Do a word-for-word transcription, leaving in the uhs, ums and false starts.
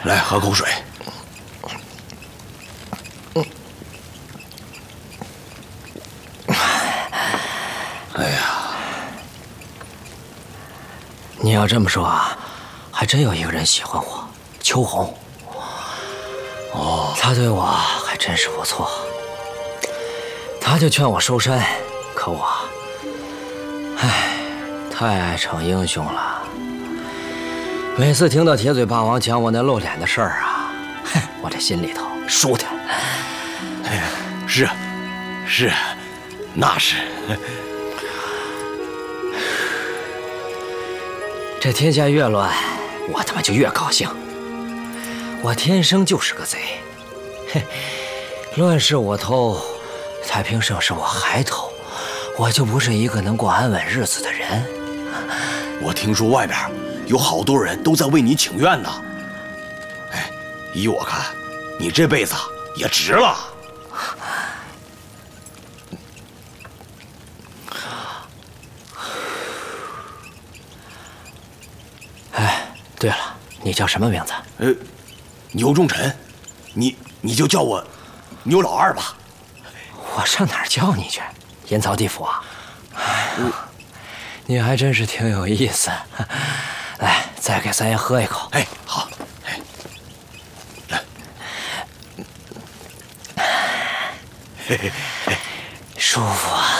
来喝口水。 嗯。 哎呀， 你要这么说啊，还真有一个人喜欢我，秋红。 哦， 他对我还真是不错。他就劝我收山，可我，唉，太爱逞英雄了。每次听到铁嘴霸王讲我那露脸的事儿啊，哼，我这心里头舒坦。 哎呀，是，是，那是。 这天下越乱，我他妈就越高兴。我天生就是个贼，嘿，乱世我偷，太平盛世我还偷，我就不是一个能过安稳日子的人。 我听说外边有好多人都在为你请愿呢。哎，依我看，你这辈子也值了。 哎，对了，你叫什么名字？ 呃，牛仲臣，你你就叫我牛老二吧。 我上哪儿叫你去？阴曹地府啊？嗯，你还真是挺有意思。来，再给三爷喝一口。 哎，好。哎，来。 嘿嘿嘿，舒服啊。